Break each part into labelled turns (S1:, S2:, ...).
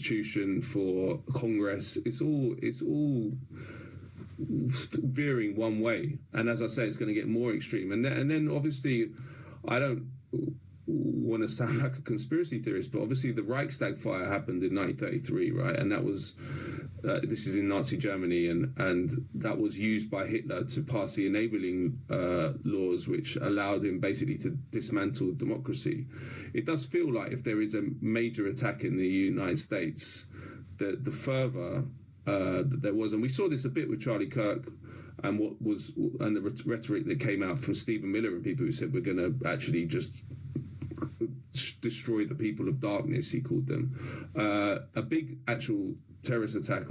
S1: Constitution, for Congress. It's all veering one way, and as I say, it's going to get more extreme. And then obviously, I don't want to sound like a conspiracy theorist, but obviously the Reichstag fire happened in 1933, right? And that was this is in Nazi Germany, and that was used by Hitler to pass the enabling laws, which allowed him basically to dismantle democracy. It does feel like if there is a major attack in the United States, the fervor that there was, and we saw this a bit with Charlie Kirk, and the rhetoric that came out from Stephen Miller and people who said we're going to actually just destroy the people of darkness, he called them. A big actual terrorist attack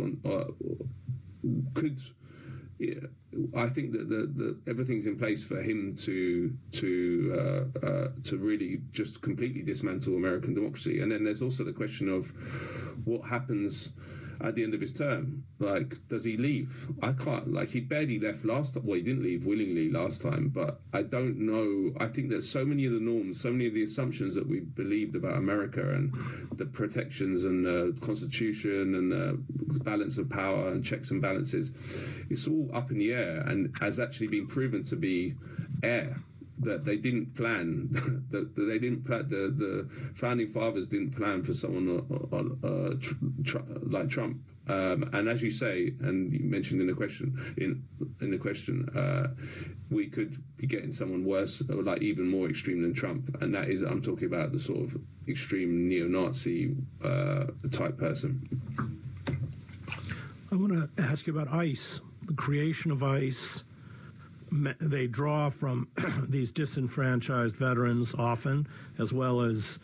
S1: I think that everything's in place for him to really just completely dismantle American democracy. And then there's also the question of what happens at the end of his term. Like, does he leave? I can't. Like, he barely left last time. Well, he didn't leave willingly last time, but I don't know. I think that so many of the norms, so many of the assumptions that we believed about America and the protections and the Constitution and the balance of power and checks and balances, it's all up in the air and has actually been proven to be air. That they didn't plan, that they didn't plan. The founding fathers didn't plan for someone like Trump. And as you say, and you mentioned in the question, we could be getting someone worse, or like even more extreme than Trump. And that is, I'm talking about the sort of extreme neo-Nazi type person.
S2: I want to ask you about ICE, the creation of ICE. They draw from these disenfranchised veterans often, as well as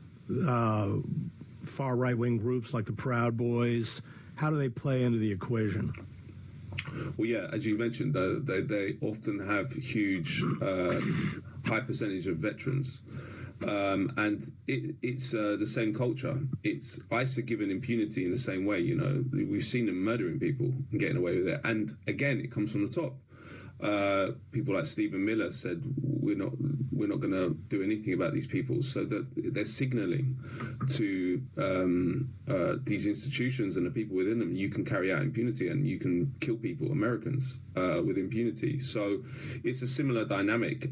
S2: far right-wing groups like the Proud Boys. How do they play into the equation?
S1: Well, yeah, as you mentioned, they often have huge, high percentage of veterans. And it's the same culture. It's ICE are given impunity in the same way. You know, we've seen them murdering people and getting away with it. And again, it comes from the top. People like Stephen Miller said we're not going to do anything about these people, so that they're signalling to these institutions and the people within them, you can carry out impunity and you can kill people, Americans, with impunity. So it's a similar dynamic.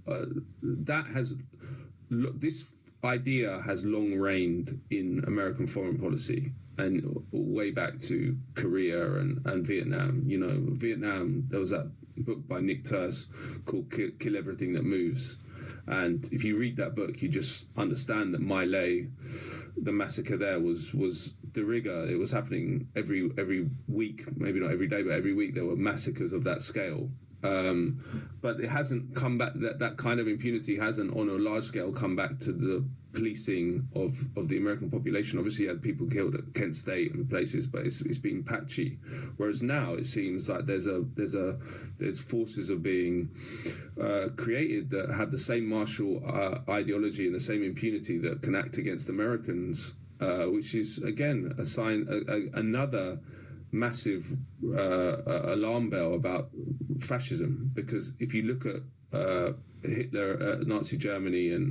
S1: This idea has long reigned in American foreign policy, and way back to Korea and Vietnam. You know, Vietnam, there was that book by Nick Turse called Kill Everything That Moves. And if you read that book, you just understand that My Lai, the massacre there was de rigueur. It was happening every week, maybe not every day, but every week there were massacres of that scale. But it hasn't come back, that kind of impunity hasn't on a large scale come back to the policing of the American population. Obviously you had people killed at Kent State and places, but it's been patchy. Whereas now it seems like there's forces are being created that have the same martial ideology and the same impunity that can act against Americans, which is again a sign, another massive alarm bell about fascism. Because if you look at Hitler, Nazi Germany, and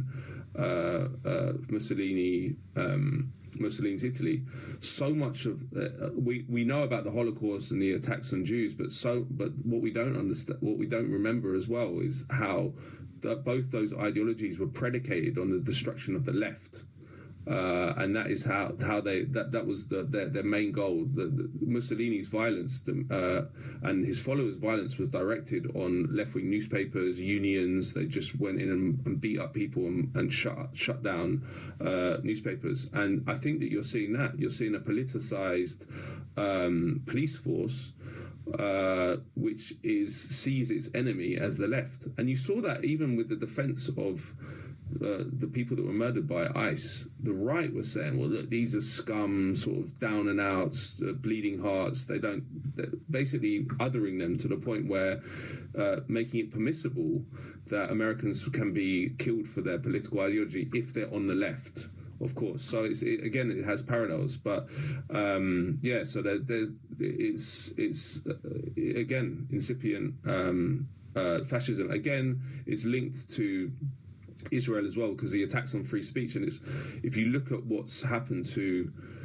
S1: Mussolini's Italy, so much of we know about the Holocaust and the attacks on Jews, but what we don't understand, what we don't remember as well, is how both those ideologies were predicated on the destruction of the left. And that is how that was their main goal. Mussolini's violence and his followers' violence was directed on left-wing newspapers, unions. They just went in and beat up people and shut down newspapers. And I think that you're seeing that. You're seeing a politicized police force which sees its enemy as the left. And you saw that even with the defense of the people that were murdered by ICE. The right was saying, well, look, these are scum, sort of down and outs, bleeding hearts. They're basically othering them to the point where making it permissible that Americans can be killed for their political ideology if they're on the left, of course. So it has parallels, but so it's again incipient fascism. Again, it's linked to Israel as well, because the attacks on free speech, and if you look at what's happened to